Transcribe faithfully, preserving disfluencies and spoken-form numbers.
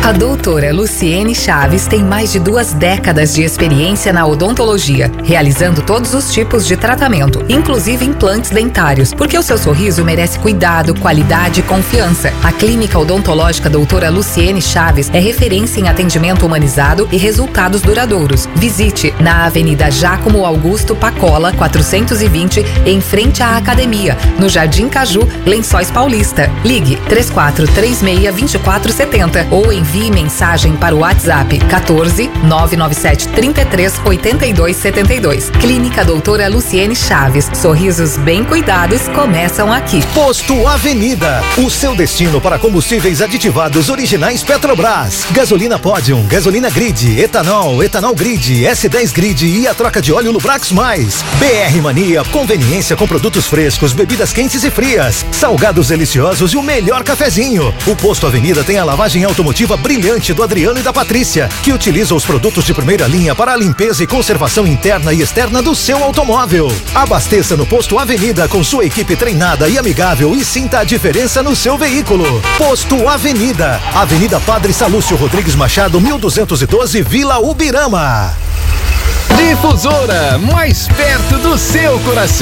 A doutora Luciene Chaves tem mais de duas décadas de experiência na odontologia, realizando todos os tipos de tratamento, inclusive implantes dentários, porque o seu sorriso merece cuidado, qualidade e confiança. A Clínica Odontológica doutora Luciene Chaves é referência em atendimento humanizado e resultados duradouros. Visite na Avenida Jácomo Augusto Pacola, quatrocentos e vinte, em frente à Academia, no Jardim Caju, Lençóis Paulista. Ligue três quatro três seis, dois quatro sete zero ou envie Envie mensagem para o WhatsApp quatorze, nove nove sete, trinta e três, oitenta e dois setenta e dois. Clínica Doutora Luciene Chaves. Sorrisos bem cuidados começam aqui. Posto Avenida, o seu destino para combustíveis aditivados originais Petrobras. Gasolina Podium, gasolina Grid, etanol, etanol Grid, S dez Grid e a troca de óleo Lubrax Mais. B R Mania, conveniência com produtos frescos, bebidas quentes e frias, salgados deliciosos e o melhor cafezinho. O Posto Avenida tem a lavagem automotiva brilhante do Adriano e da Patrícia, que utiliza os produtos de primeira linha para a limpeza e conservação interna e externa do seu automóvel. Abasteça no Posto Avenida com sua equipe treinada e amigável e sinta a diferença no seu veículo. Posto Avenida, Avenida Padre Salúcio Rodrigues Machado, mil duzentos e doze, Vila Ubirama. Difusora, mais perto do seu coração.